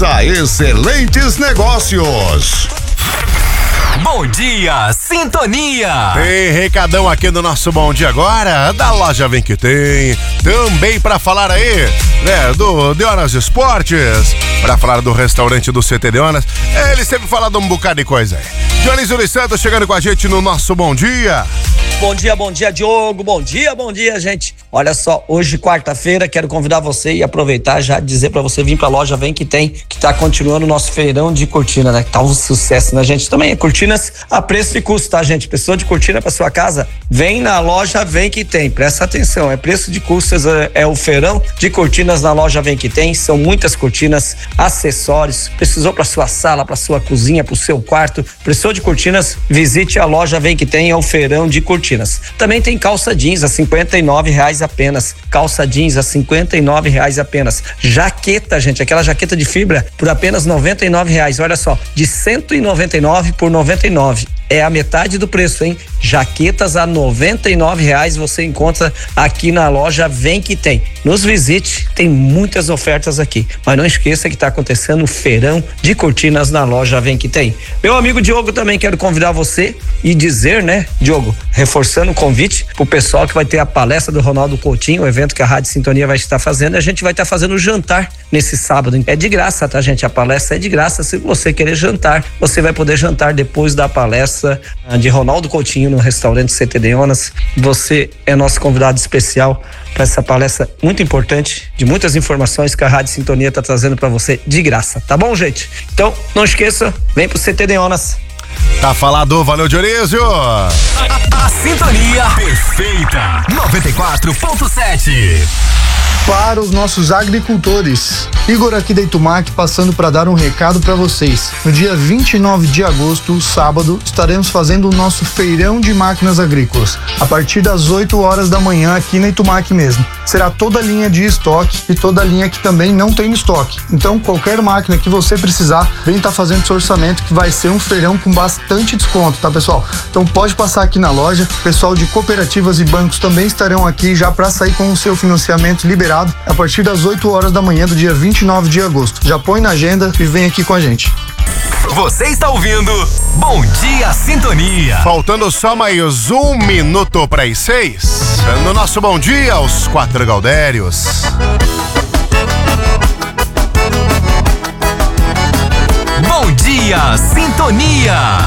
Faça excelentes negócios. Bom dia, Sintonia! Tem recadão aqui no nosso Bom Dia Agora, da loja Vem Que Tem. Também pra falar aí, né, do Deonas Esportes, pra falar do restaurante do CT Deonas. Ele sempre fala de um bocado de coisa aí. Dionísio dos Santos chegando com a gente no nosso Bom Dia. Bom dia, Diogo. Bom dia, gente. Olha só, hoje, quarta-feira, quero convidar você e aproveitar já dizer pra você vir pra loja Vem Que Tem, que tá continuando o nosso feirão de cortina, né? Que tá um sucesso, né, gente? Também é cortinas a preço e custo, tá, gente? Pessoa de cortina pra sua casa, vem na loja Vem Que Tem. Presta atenção, é preço de custos, é o feirão de cortinas na loja Vem Que Tem. São muitas cortinas, acessórios. Precisou pra sua sala, pra sua cozinha, pro seu quarto. Precisou de cortinas, visite a loja Vem Que Tem, é o feirão de cortinas. Também tem calça jeans a R$59 apenas. Calça jeans a R$59 apenas. Jaqueta, gente, aquela jaqueta de fibra por apenas R$99. Olha só, de 199 por 99. É a metade do preço, hein? Jaquetas a R$99 você encontra aqui na loja Vem Que Tem. Nos visite, tem muitas ofertas aqui. Mas não esqueça que está acontecendo o feirão de cortinas na loja Vem Que Tem. Meu amigo Diogo, também quero convidar você e dizer, né, Diogo, reforçando o convite pro pessoal que vai ter a palestra do Ronaldo Coutinho, o evento que a Rádio Sintonia vai estar fazendo. A gente vai estar fazendo o jantar nesse sábado. É de graça, tá, gente? A palestra é de graça. Se você querer jantar, você vai poder jantar depois da palestra de Ronaldo Coutinho no restaurante CT Deonas. Você é nosso convidado especial para essa palestra muito importante, de muitas informações que a Rádio Sintonia está trazendo para você de graça, tá bom, gente? Então, não esqueça, vem pro CT Deonas. Tá falado, valeu, Dionísio. A sintonia perfeita, 94.7. Para os nossos agricultores, Igor aqui da Itumac passando para dar um recado para vocês. No dia 29 de agosto, sábado, estaremos fazendo o nosso feirão de máquinas agrícolas, a partir das 8 horas da manhã aqui na Itumac mesmo. Será toda a linha de estoque e toda a linha que também não tem estoque. Então, qualquer máquina que você precisar, vem estar fazendo seu orçamento, que vai ser um feirão com bastante desconto, tá, pessoal? Então pode passar aqui na loja. O pessoal de cooperativas e bancos também estarão aqui já para sair com o seu financiamento liberado a partir das 8 horas da manhã do dia 29 de agosto. Já põe na agenda e vem aqui com a gente. Você está ouvindo Bom Dia Sintonia. Faltando só mais 1 minuto para as 6. No nosso Bom Dia, os 4 Gaudérios. Bom Dia Sintonia.